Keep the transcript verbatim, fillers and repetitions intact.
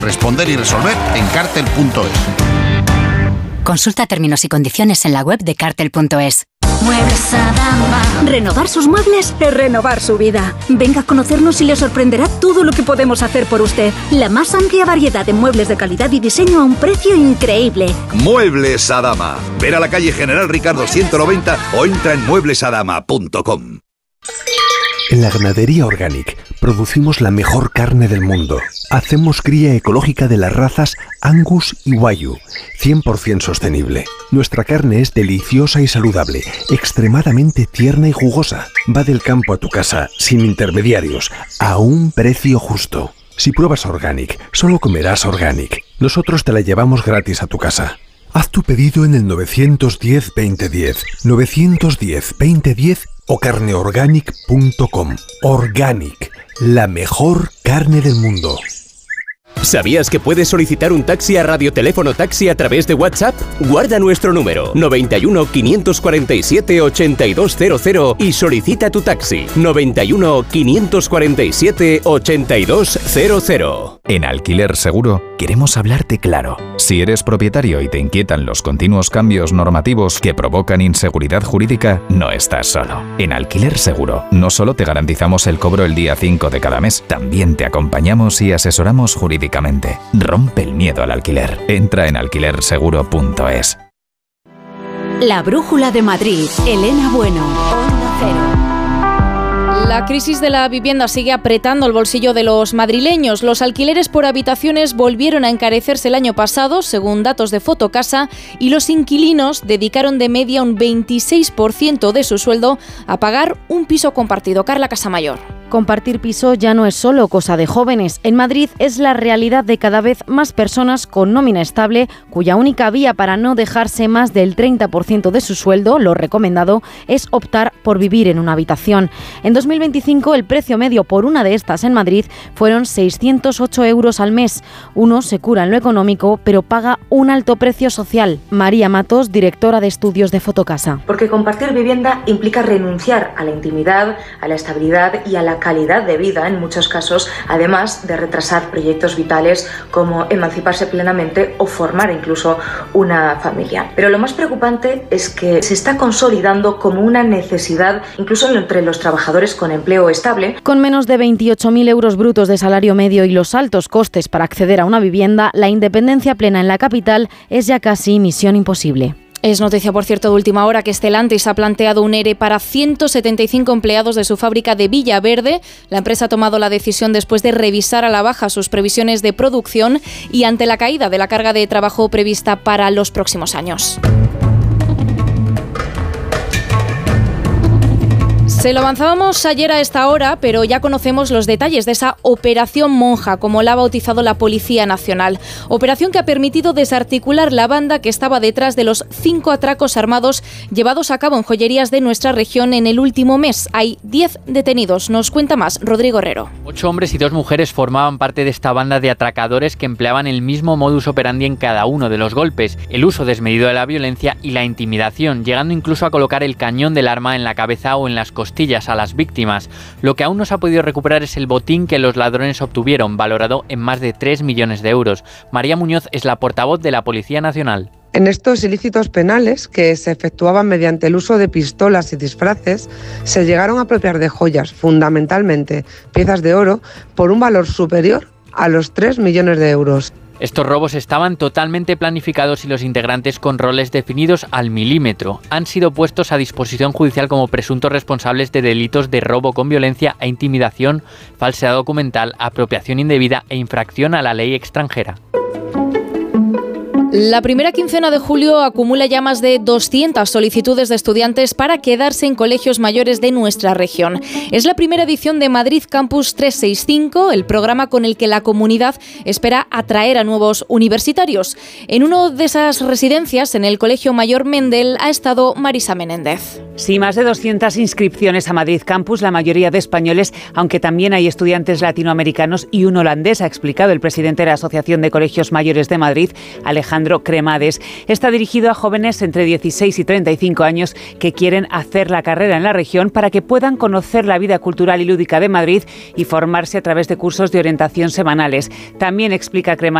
Responder y resolver en Cartel punto es. Consulta términos y condiciones en la web de Cartel punto es. Muebles Adama. Renovar sus muebles es renovar su vida. Venga a conocernos y le sorprenderá todo lo que podemos hacer por usted. La más amplia variedad de muebles de calidad y diseño a un precio increíble. Muebles Adama. Ver a la calle General Ricardo ciento noventa o entra en muebles adama punto com. En la ganadería Organic producimos la mejor carne del mundo. Hacemos cría ecológica de las razas Angus y Wagyu, cien por ciento sostenible. Nuestra carne es deliciosa y saludable, extremadamente tierna y jugosa. Va del campo a tu casa, sin intermediarios, a un precio justo. Si pruebas Organic, solo comerás Organic. Nosotros te la llevamos gratis a tu casa. Haz tu pedido en el nueve uno cero, veinte diez, nueve uno cero, veinte diez o carne organic punto com. Organic, la mejor carne del mundo. ¿Sabías que puedes solicitar un taxi a Radioteléfono Taxi a través de WhatsApp? Guarda nuestro número noventa y uno, quinientos cuarenta y siete, ochenta y dos cero cero y solicita tu taxi noventa y uno, quinientos cuarenta y siete, ochenta y dos cero cero. En Alquiler Seguro queremos hablarte claro. Si eres propietario y te inquietan los continuos cambios normativos que provocan inseguridad jurídica, no estás solo. En Alquiler Seguro no solo te garantizamos el cobro el día cinco de cada mes, también te acompañamos y asesoramos jurídicamente. Rompe el miedo al alquiler. Entra en alquiler seguro punto es. La Brújula de Madrid. Elena Bueno. Onda Cero. La crisis de la vivienda sigue apretando el bolsillo de los madrileños. Los alquileres por habitaciones volvieron a encarecerse el año pasado, según datos de Fotocasa, y los inquilinos dedicaron de media un veintiséis por ciento de su sueldo a pagar un piso compartido. Carla Casamayor. Compartir piso ya no es solo cosa de jóvenes. En Madrid es la realidad de cada vez más personas con nómina estable, cuya única vía para no dejarse más del treinta por ciento de su sueldo, lo recomendado, es optar por vivir en una habitación. En dos mil veinticinco el precio medio por una de estas en Madrid fueron seiscientos ocho euros al mes. Uno se cura en lo económico, pero paga un alto precio social. María Matos, directora de estudios de Fotocasa. Porque compartir vivienda implica renunciar a la intimidad, a la estabilidad y a la calidad de vida en muchos casos, además de retrasar proyectos vitales como emanciparse plenamente o formar incluso una familia. Pero lo más preocupante es que se está consolidando como una necesidad incluso entre los trabajadores con empleo estable. Con menos de veintiocho mil euros brutos de salario medio y los altos costes para acceder a una vivienda, la independencia plena en la capital es ya casi misión imposible. Es noticia, por cierto, de última hora que Stellantis ha planteado un ERE para ciento setenta y cinco empleados de su fábrica de Villaverde. La empresa ha tomado la decisión después de revisar a la baja sus previsiones de producción y ante la caída de la carga de trabajo prevista para los próximos años. Se lo avanzábamos ayer a esta hora, pero ya conocemos los detalles de esa Operación Monja, como la ha bautizado la Policía Nacional. Operación que ha permitido desarticular la banda que estaba detrás de los cinco atracos armados llevados a cabo en joyerías de nuestra región en el último mes. Hay diez detenidos. Nos cuenta más Rodrigo Herrero. Ocho hombres y dos mujeres formaban parte de esta banda de atracadores que empleaban el mismo modus operandi en cada uno de los golpes, el uso desmedido de la violencia y la intimidación, llegando incluso a colocar el cañón del arma en la cabeza o en las costillas a las víctimas. Lo que aún no se ha podido recuperar es el botín que los ladrones obtuvieron, valorado en más de tres millones de euros. María Muñoz es la portavoz de la Policía Nacional. En estos ilícitos penales, que se efectuaban mediante el uso de pistolas y disfraces, se llegaron a apropiar de joyas, fundamentalmente piezas de oro, por un valor superior a los tres millones de euros. Estos robos estaban totalmente planificados y los integrantes con roles definidos al milímetro. Han sido puestos a disposición judicial como presuntos responsables de delitos de robo con violencia e intimidación, falsedad documental, apropiación indebida e infracción a la ley extranjera. La primera quincena de julio acumula ya más de doscientas solicitudes de estudiantes para quedarse en colegios mayores de nuestra región. Es la primera edición de Madrid Campus trescientos sesenta y cinco, el programa con el que la comunidad espera atraer a nuevos universitarios. En una de esas residencias, en el Colegio Mayor Mendel, ha estado Marisa Menéndez. Sí, más de doscientas inscripciones a Madrid Campus, la mayoría de españoles, aunque también hay estudiantes latinoamericanos y un holandés, ha explicado el presidente de la Asociación de Colegios Mayores de Madrid, Alejandro Alejandro Cremades. Está dirigido a jóvenes entre dieciséis y treinta y cinco años que quieren hacer la carrera en la región para que puedan conocer la vida cultural y lúdica de Madrid y formarse a través de cursos de orientación semanales. También explica Cremades